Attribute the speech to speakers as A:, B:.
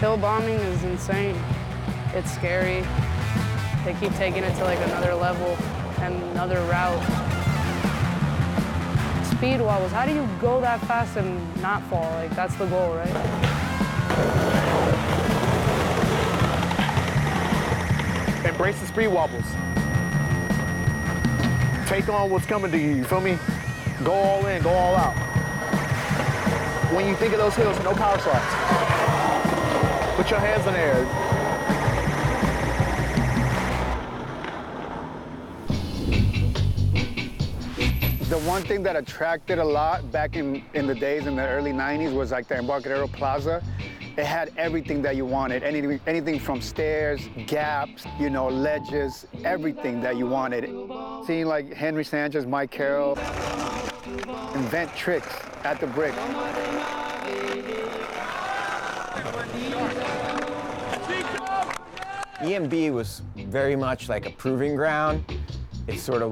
A: Hill bombing is insane. It's scary. They keep taking it to like another level and another route. Speed wobbles, how do you go that fast and not fall? Like, that's the goal, right?
B: Embrace the speed wobbles. Take on what's coming to you, you feel me? Go all in, go all out. When you think of those hills, no power slides. Put your hands in the air.
C: The one thing that attracted a lot back in the days in the early 90s was like the Embarcadero Plaza. It had everything that you wanted, anything from stairs, gaps, you know, ledges, everything that you wanted. Seeing like Henry Sanchez, Mike Carroll invent tricks at the brick.
D: EMB was very much like a proving ground. It's sort of